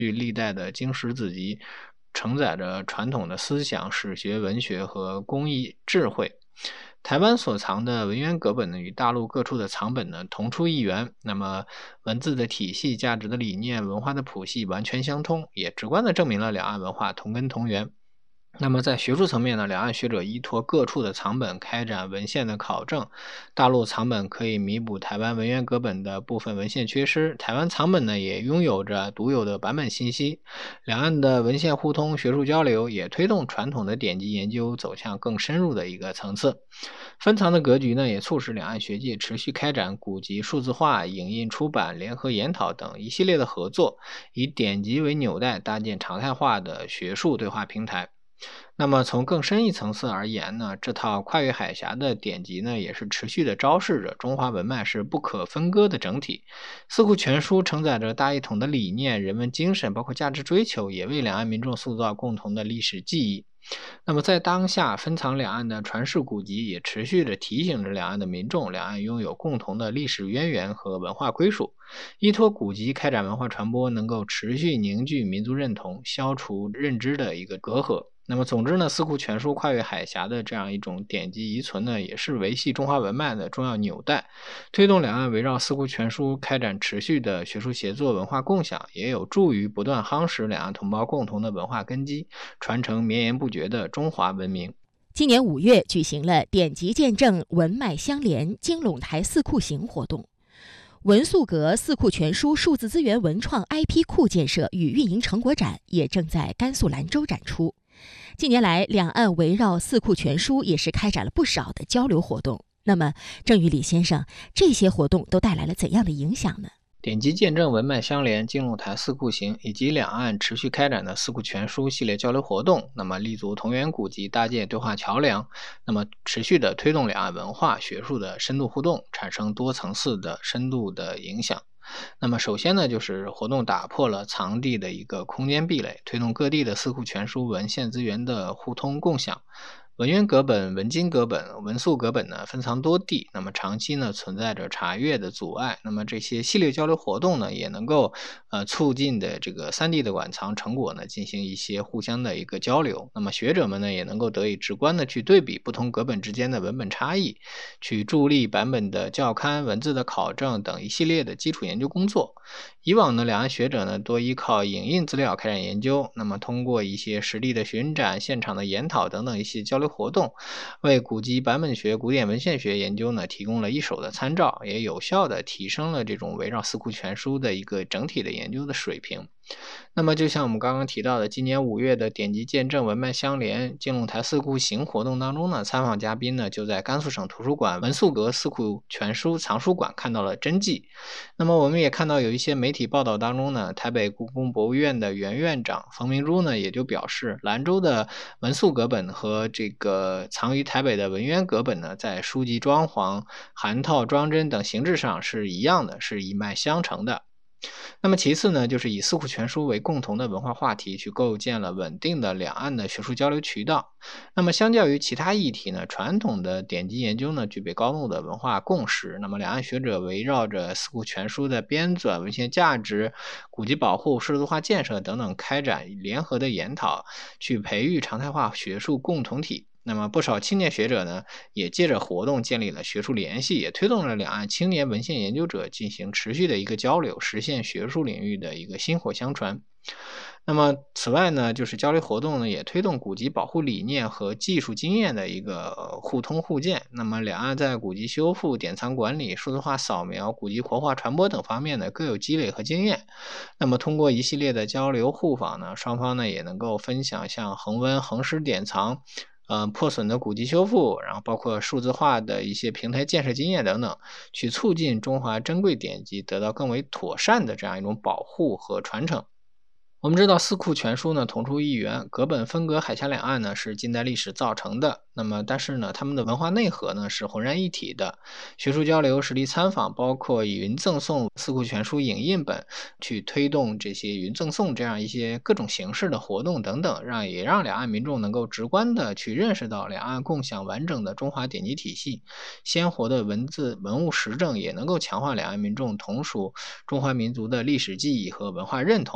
据历代的经史子集，承载着传统的思想、史学、文学和工艺智慧。台湾所藏的文渊阁本呢，与大陆各处的藏本呢同出一源，那么文字的体系、价值的理念、文化的谱系完全相通，也直观地证明了两岸文化同根同源。那么在学术层面呢，两岸学者依托各处的藏本开展文献的考证，大陆藏本可以弥补台湾文渊阁本的部分文献缺失，台湾藏本呢也拥有着独有的版本信息，两岸的文献互通、学术交流，也推动传统的典籍研究走向更深入的一个层次。分藏的格局呢，也促使两岸学界持续开展古籍数字化、影印出版、联合研讨等一系列的合作，以典籍为纽带，搭建常态化的学术对话平台。那么从更深一层次而言呢，这套跨越海峡的典籍呢，也是持续的昭示着中华文脉是不可分割的整体。四库全书承载着大一统的理念、人文精神，包括价值追求，也为两岸民众塑造共同的历史记忆。那么在当下，分藏两岸的传世古籍也持续地提醒着两岸的民众，两岸拥有共同的历史渊源和文化归属。依托古籍开展文化传播，能够持续凝聚民族认同，消除认知的一个隔阂。那么总之呢，四库全书跨越海峡的这样一种典籍遗存呢，也是维系中华文脉的重要纽带，推动两岸围绕四库全书开展持续的学术协作、文化共享，也有助于不断夯实两岸同胞共同的文化根基，传承绵延不绝的中华文明。 今年5月举行了典籍见证、文脉相连、金陇台四库行活动。文素阁四库全书数字资源文创 IP 库建设与运营成果展也正在甘肃兰州展出。近年来，两岸围绕四库全书也是开展了不少的交流活动。那么，郑宇李先生，这些活动都带来了怎样的影响呢？ 典籍见证、文脉相连、金陇台四库行以及两岸持续开展的四库全书系列交流活动，那么立足同源古籍，搭建对话桥梁，那么持续的推动两岸文化学术的深度互动，产生多层次的深度的影响。那么首先呢，就是活动打破了藏地的一个空间壁垒，推动各地的四库全书文献资源的互通共享。文渊阁本、文津阁本、文素阁本呢分藏多地，那么长期呢存在着查阅的阻碍，那么这些系列交流活动呢也能够促进的这个三地的馆藏成果呢进行一些互相的一个交流，那么学者们呢也能够得以直观的去对比不同阁本之间的文本差异，去助力版本的校勘、文字的考证等一系列的基础研究工作。以往呢，两岸学者呢多依靠影印资料开展研究，那么通过一些实地的巡展、现场的研讨等等一些交流活动，为古籍版本学、古典文献学研究呢提供了一手的参照，也有效的提升了这种围绕四库全书的一个整体的研究的水平。那么就像我们刚刚提到的，今年5月的典籍见证、文脉相连、金陇台四库行活动当中呢，参访嘉宾呢就在甘肃省图书馆文素阁四库全书藏书馆看到了真迹。那么我们也看到有一些媒体报道当中呢，台北故宫博物院的原院长冯明珠呢也就表示，兰州的文素阁本和这个藏于台北的文渊阁本呢，在书籍装潢、函套、装帧等形制上是一样的，是一脉相承的。那么其次呢，就是以四库全书为共同的文化话题，去构建了稳定的两岸的学术交流渠道。那么相较于其他议题呢，传统的典籍研究呢具备高度的文化共识，那么两岸学者围绕着四库全书的编纂、文献价值、古籍保护、数字化建设等等开展联合的研讨，去培育常态化学术共同体。那么不少青年学者呢，也借着活动建立了学术联系，也推动了两岸青年文献研究者进行持续的一个交流，实现学术领域的一个薪火相传。那么此外呢，就是交流活动呢，也推动古籍保护理念和技术经验的一个互通互鉴。那么两岸在古籍修复、典藏管理、数字化扫描、古籍活化传播等方面呢，各有积累和经验。那么通过一系列的交流互访呢，双方呢也能够分享像恒温、恒湿典藏、破损的古籍修复，然后包括数字化的一些平台建设经验等等，去促进中华珍贵典籍得到更为妥善的这样一种保护和传承。我们知道四库全书呢同出一源，阁本分隔海峡两岸呢是近代历史造成的，那么但是呢他们的文化内核呢是浑然一体的。学术交流、实地参访，包括以云赠送四库全书影印本，去推动这些云赠送这样一些各种形式的活动等等，也让两岸民众能够直观的去认识到两岸共享完整的中华典籍体系，鲜活的文字文物实证也能够强化两岸民众同属中华民族的历史记忆和文化认同。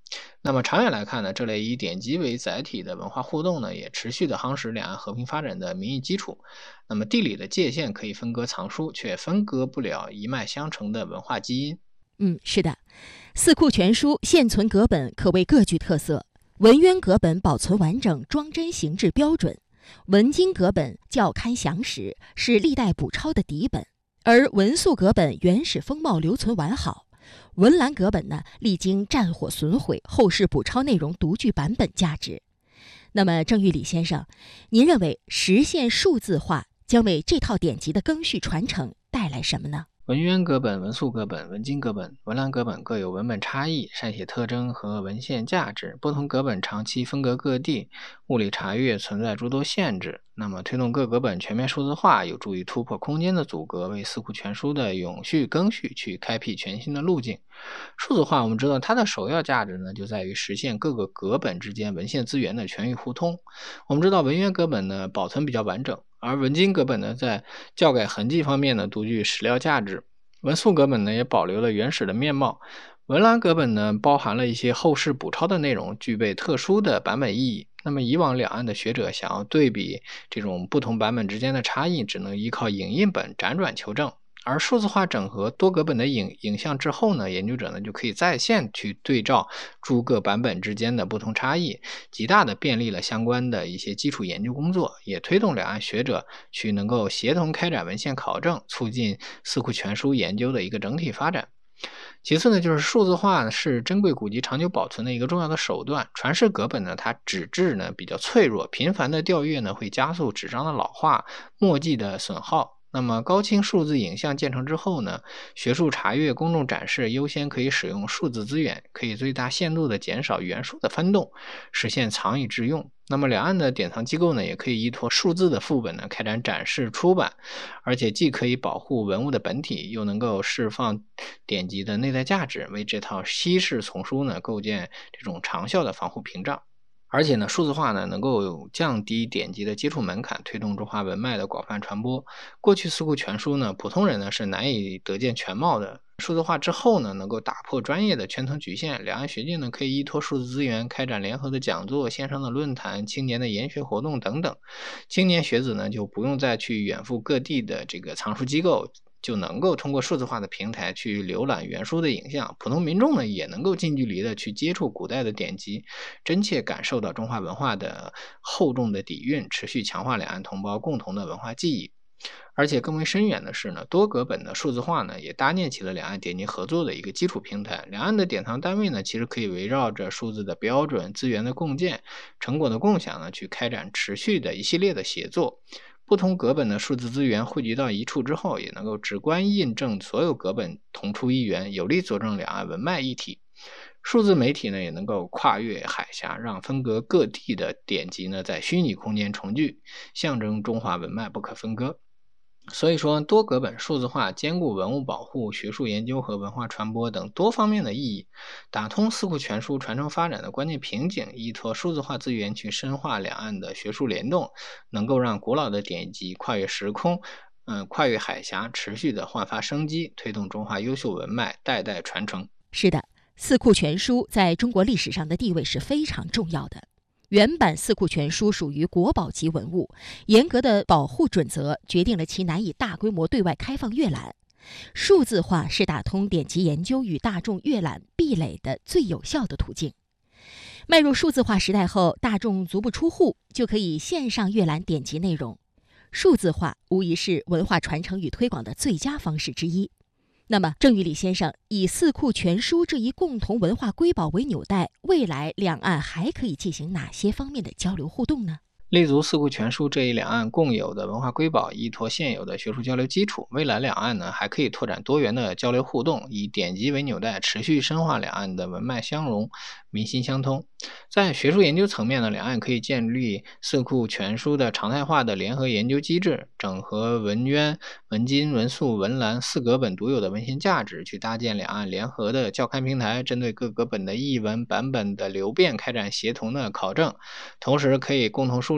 那么长远来看呢，这类以典籍为载体的文化互动呢，也持续的夯实两岸和平发展的民意基础。那么地理的界限可以分割藏书，却分割不了一脉相承的文化基因。 是的，四库全书现存阁本可谓各具特色。文渊阁本保存完整，装帧形制标准；文经阁本校勘详实，是历代补抄的底本；而文肃阁本原始风貌留存完好。文澜阁本呢，历经战火损毁，后世补抄内容独具版本价值。那么郑玉李先生，您认为实现数字化将为这套典籍的更续传承带来什么呢？ 文渊阁本、文肃阁本、文经阁本、文澜阁本各有文本差异、删写特征和文献价值，不同阁本长期分隔各地，物理查阅存在诸多限制。那么推动各阁本全面数字化，有助于突破空间的阻隔，为四库全书的永续更续去开辟全新的路径。数字化我们知道它的首要价值呢，就在于实现各个阁本之间文献资源的全域互通。我们知道文渊阁本呢保存比较完整，而文经阁本呢在校改痕迹方面呢独具史料价值，文肃阁本呢也保留了原始的面貌，文澜阁本呢包含了一些后世补抄的内容，具备特殊的版本意义。那么以往两岸的学者想要对比这种不同版本之间的差异，只能依靠影印本辗转求证。而数字化整合多阁本的影像之后呢，研究者呢就可以在线去对照诸个版本之间的不同差异，极大的便利了相关的一些基础研究工作，也推动两岸学者去能够协同开展文献考证，促进四库全书研究的一个整体发展。其次呢，就是数字化是珍贵古籍长久保存的一个重要的手段。传世阁本呢，它纸质呢比较脆弱，频繁的调阅呢会加速纸张的老化、墨迹的损耗。那么高清数字影像建成之后呢，学术查阅、公众展示优先可以使用数字资源，可以最大限度的减少原书的翻动，实现藏以致用。那么两岸的典藏机构呢，也可以依托数字的副本呢开展展示出版，而且既可以保护文物的本体，又能够释放典籍的内在价值，为这套稀世丛书呢构建这种长效的防护屏障。而且呢，数字化呢能够降低典籍的接触门槛，推动中华文脉的广泛传播。过去四库全书呢，普通人呢是难以得见全貌的。数字化之后呢，能够打破专业的圈层局限，两岸学界呢可以依托数字资源开展联合的讲座、线上的论坛、青年的研学活动等等。青年学子呢就不用再去远赴各地的这个藏书机构，就能够通过数字化的平台去浏览原书的影像，普通民众呢也能够近距离的去接触古代的典籍，真切感受到中华文化的厚重的底蕴，持续强化两岸同胞共同的文化记忆。而且更为深远的是呢，多阁本的数字化呢，也搭建起了两岸典籍合作的一个基础平台。两岸的典藏单位呢，其实可以围绕着数字的标准、资源的共建、成果的共享呢，去开展持续的一系列的协作。不同阁本的数字资源汇集到一处之后，也能够直观印证所有阁本同出一源，有力佐证两岸文脉一体。数字媒体呢，也能够跨越海峡，让分隔各地的典籍呢，在虚拟空间重聚，象征中华文脉不可分割。所以说，多阁本数字化兼顾文物保护、学术研究和文化传播等多方面的意义，打通四库全书传承发展的关键瓶颈，依托数字化资源去深化两岸的学术联动，能够让古老的典籍跨越时空、跨越海峡，持续的焕发生机，推动中华优秀文脉代代传承。 是的，四库全书在中国历史上的地位是非常重要的。原版四库全书属于国宝级文物，严格的保护准则决定了其难以大规模对外开放阅览。数字化是打通典籍研究与大众阅览壁垒的最有效的途径。迈入数字化时代后，大众足不出户就可以线上阅览典籍内容。数字化无疑是文化传承与推广的最佳方式之一。那么，郑玉李先生以四库全书这一共同文化瑰宝为纽带，未来两岸还可以进行哪些方面的交流互动呢？ 立足四库全书这一两岸共有的文化瑰宝，依托现有的学术交流基础，未来两岸呢还可以拓展多元的交流互动，以典籍为纽带，持续深化两岸的文脉相融、民心相通。在学术研究层面呢，两岸可以建立四库全书的常态化的联合研究机制，整合文渊、文经、文肃、文澜四阁本独有的文献价值，去搭建两岸联合的校勘平台，针对各阁本的译文版本的流变开展协同的考证，同时可以共同梳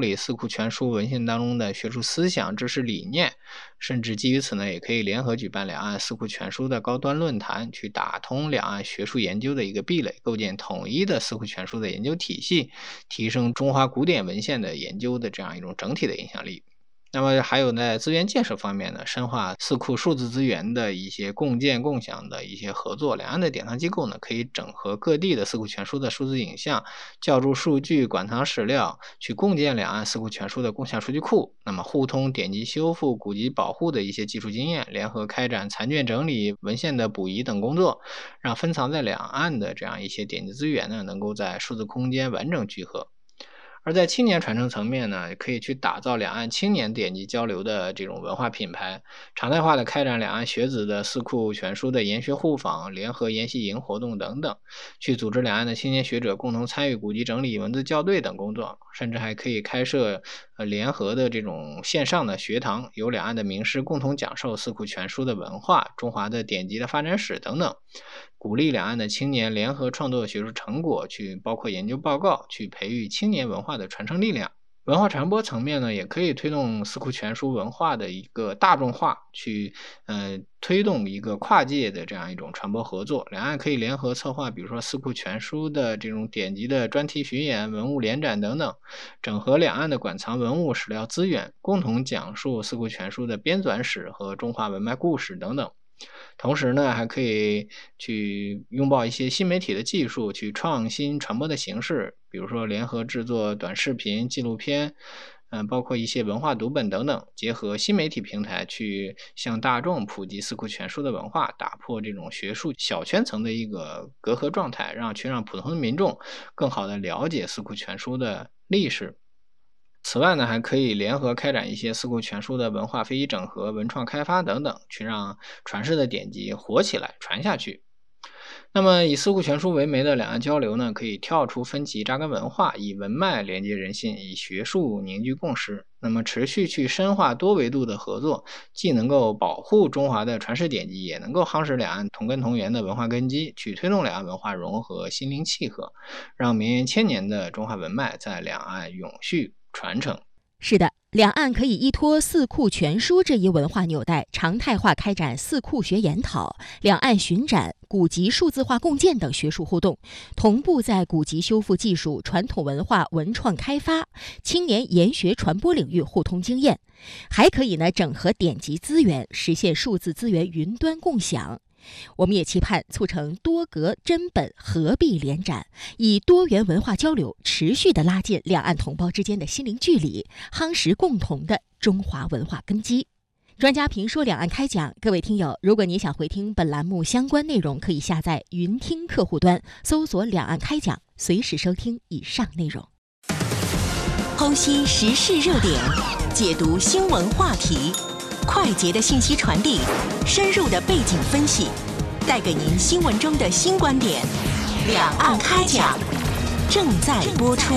理四库全书文献当中的学术思想、知识理念，甚至基于此呢，也可以联合举办两岸四库全书的高端论坛，去打通两岸学术研究的一个壁垒，构建统一的四库全书的研究体系，提升中华古典文献的研究的这样一种整体的影响力。那么还有在资源建设方面呢，深化四库数字资源的一些共建共享的一些合作。两岸的典藏机构呢，可以整合各地的四库全书的数字影像、校注数据、馆藏史料，去共建两岸四库全书的共享数据库。那么互通典籍修复、古籍保护的一些技术经验，联合开展残卷整理、文献的补遗等工作，让分藏在两岸的这样一些典籍资源呢，能够在数字空间完整聚合。而在青年传承层面呢，可以去打造两岸青年典籍交流的这种文化品牌，常态化的开展两岸学子的四库全书的研学互访、联合研习营活动等等，去组织两岸的青年学者共同参与古籍整理、文字校对等工作，甚至还可以开设联合的这种线上的学堂，由两岸的名师共同讲授四库全书的文化、中华的典籍的发展史等等，鼓励两岸的青年联合创作学术成果，去包括研究报告，去培育青年文化的传承力量。文化传播层面呢，也可以推动四库全书文化的一个大众化，去推动一个跨界的这样一种传播合作。两岸可以联合策划，比如说四库全书的这种典籍的专题巡演、文物联展等等，整合两岸的馆藏文物史料资源，共同讲述四库全书的编纂史和中华文脉故事等等。同时呢，还可以去拥抱一些新媒体的技术，去创新传播的形式，比如说联合制作短视频、纪录片，包括一些文化读本等等，结合新媒体平台去向大众普及四库全书的文化，打破这种学术小圈层的一个隔阂状态，让普通的民众更好的了解四库全书的历史。此外呢，还可以联合开展一些四库全书的文化非遗整合、文创开发等等，去让传世的典籍活起来、传下去。那么以四库全书为媒的两岸交流呢，可以跳出分歧扎根文化，以文脉连接人心，以学术凝聚共识。那么持续去深化多维度的合作，既能够保护中华的传世典籍，也能够夯实两岸同根同源的文化根基，去推动两岸文化融合、心灵契合，让绵延千年的中华文脉在两岸永续传承。 是的，两岸可以依托四库全书这一文化纽带，常态化开展四库学研讨、两岸巡展、古籍数字化共建等学术互动，同步在古籍修复技术、传统文化文创开发、青年研学传播领域互通经验。还可以整合典籍资源，实现数字资源云端共享。我们也期盼促成多格珍本合璧联展，以多元文化交流持续地拉近两岸同胞之间的心灵距离，夯实共同的中华文化根基。专家评说两岸开讲，各位听友，如果你想回听本栏目相关内容，可以下载云听客户端，搜索两岸开讲，随时收听以上内容。 剖析时事热点，解读新闻话题，快捷的信息传递，深入的背景分析，带给您新闻中的新观点。两岸开讲正在播出。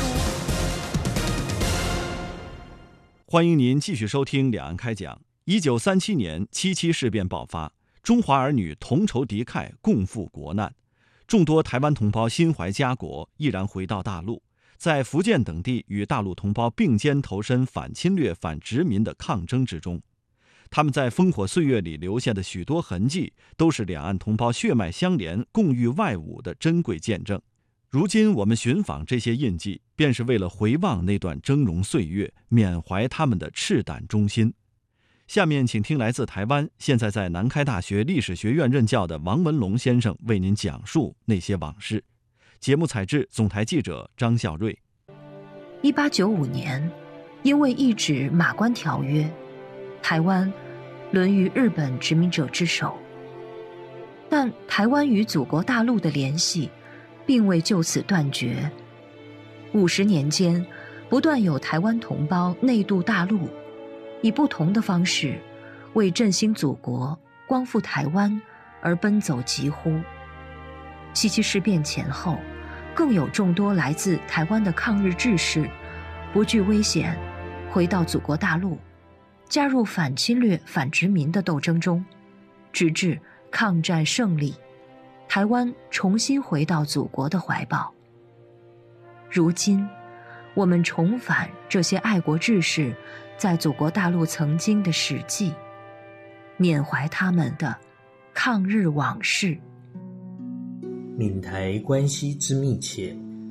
欢迎您继续收听两岸开讲。1937年7·7事变爆发，中华儿女同仇敌忾，共赴国难，众多台湾同胞心怀家国，毅然回到大陆，在福建等地与大陆同胞并肩投身反侵略、反殖民的抗争之中。他们在烽火岁月里留下的许多痕迹，都是两岸同胞血脉相连、共御外侮的珍贵见证。如今我们寻访这些印记，便是为了回望那段峥嵘岁月，缅怀他们的赤胆忠心。下面请听来自台湾，现在在南开大学历史学院任教的王文龙先生为您讲述那些往事。节目采制总台记者张孝瑞。 1895年，因为一纸马关条约，台湾沦于日本殖民者之手。但台湾与祖国大陆的联系并未就此断绝。50年间，不断有台湾同胞内渡大陆，以不同的方式为振兴祖国、光复台湾而奔走疾呼。7·7事变前后，更有众多来自台湾的抗日志士不惧危险，回到祖国大陆，加入反侵略、反殖民的斗争中，直至抗战胜利，台湾重新回到祖国的怀抱。如今， 我们重返这些爱国志士在祖国大陆曾经的史迹，缅怀他们的抗日往事。 闽台关系之密切，